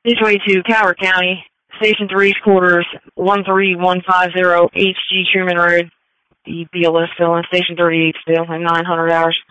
This way to Coward County, Station 3's quarters, 13150 HG Truman Road. The BLS still in Station 38 still, and 900 hours.